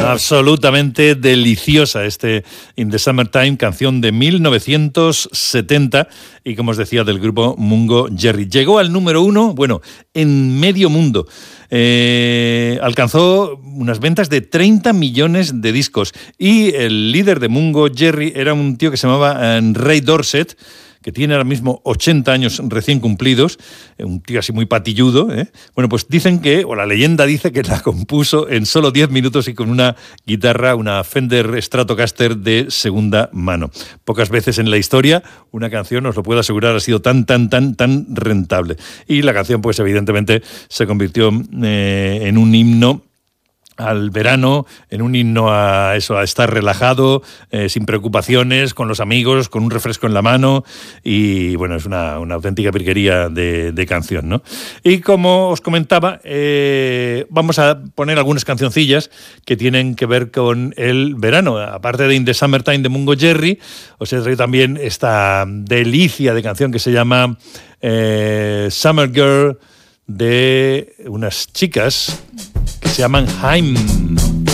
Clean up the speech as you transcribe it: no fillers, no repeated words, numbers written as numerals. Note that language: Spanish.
Absolutamente deliciosa In the Summertime, canción de 1970 y, como os decía, del grupo Mungo Jerry. Llegó al número 1, en medio mundo. Alcanzó unas ventas de 30 millones de discos y el líder de Mungo Jerry era un tío que se llamaba Ray Dorset, que tiene ahora mismo 80 años recién cumplidos, un tío así muy patilludo, ¿eh? Bueno, pues dicen que, o la leyenda dice que la compuso en solo 10 minutos y con una guitarra, una Fender Stratocaster de segunda mano. Pocas veces en la historia una canción, os lo puedo asegurar, ha sido tan rentable. Y la canción, pues evidentemente, se convirtió en un himno al verano, en un himno a estar relajado, sin preocupaciones, con los amigos, con un refresco en la mano, y bueno, es una auténtica virguería de canción, ¿no? Y como os comentaba, vamos a poner algunas cancioncillas que tienen que ver con el verano. Aparte de In the Summertime de Mungo Jerry, os he traído también esta delicia de canción que se llama Summer Girl, de unas chicas que se llaman Haim.